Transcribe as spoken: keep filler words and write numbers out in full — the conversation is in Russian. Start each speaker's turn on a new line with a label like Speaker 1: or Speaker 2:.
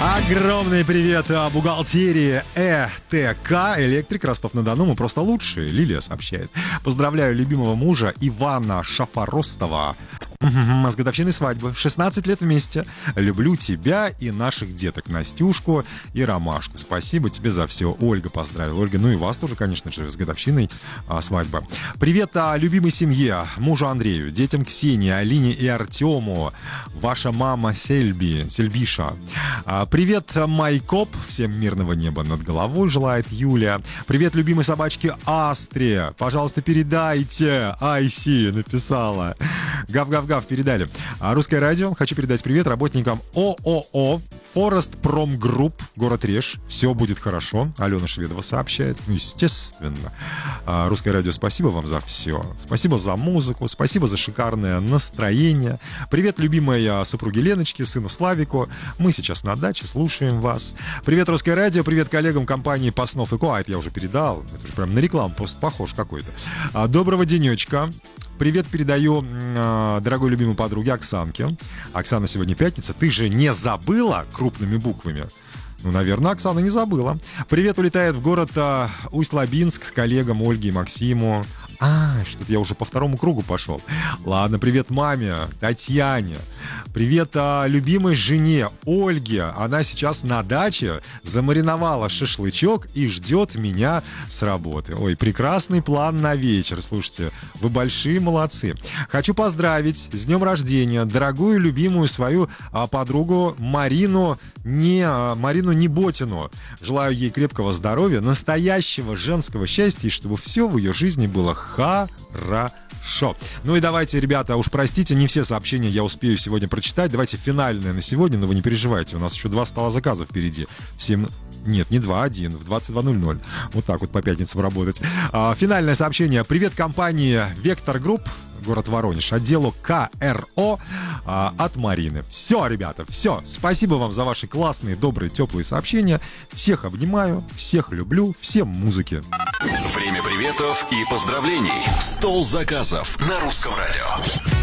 Speaker 1: Огромный привет бухгалтерии ЭТК «Электрик» Ростов-на-Дону. Мы просто лучшие, Лилия сообщает. Поздравляю любимого мужа Ивана Шафаростова с годовщиной свадьбы. шестнадцать лет вместе. Люблю тебя и наших деток Настюшку и Ромашку. Спасибо тебе за все. Ольга поздравила. Ольга, ну и вас тоже, конечно же, с годовщиной а, свадьбы. Привет а, любимой семье, мужу Андрею, детям Ксении, Алине и Артему. Ваша мама Сельби, Сельбиша. А, привет, Майкоп. Всем мирного неба над головой желает Юля. Привет, любимой собачке Астре. Пожалуйста, передайте. Айси написала. Гав-гав-гав, передали. А, Русское радио. Хочу передать привет работникам ООО Форест Промгрупп, город Реж. Все будет хорошо. Алена Шведова сообщает. Ну, естественно. А, Русское радио, спасибо вам за все. Спасибо за музыку. Спасибо за шикарное настроение. Привет, любимой супруге Леночке, сыну Славику. Мы сейчас на даче, слушаем вас. Привет, Русское радио. Привет коллегам компании Паснов и Ко. А, это я уже передал. Это уже прям на рекламу просто похож какой-то. А, доброго денечка. Привет передаю э, дорогой любимой подруге Оксанке. Оксана, сегодня пятница. Ты же не забыла крупными буквами? Ну, наверное, Оксана не забыла. Привет улетает в город э, Усть-Лабинск коллегам Ольге и Максиму. А, что-то я уже по второму кругу пошел. Ладно, привет маме, Татьяне. Привет а, любимой жене Ольге. Она сейчас на даче замариновала шашлычок и ждет меня с работы. Ой, прекрасный план на вечер. Слушайте, вы большие молодцы. Хочу поздравить с днем рождения дорогую любимую свою а, подругу Марину, не, а, Марину Неботину. Желаю ей крепкого здоровья, настоящего женского счастья, и чтобы все в ее жизни было хорошо. Ну и давайте, ребята, уж простите, не все сообщения я успею сегодня прочитать. Давайте финальное на сегодня, но вы не переживайте, у нас еще два стола заказов впереди. Всем... Нет, не два, один, в двадцать два ноль ноль. Вот так вот по пятницам работать. А, финальное сообщение. Привет компании «Вектор Групп», город Воронеж, отделу КРО а, от Марины. Все, ребята, все. Спасибо вам за ваши классные, добрые, теплые сообщения. Всех обнимаю, всех люблю, всем музыки.
Speaker 2: Время приветов и поздравлений. Стол заказов на Русском радио.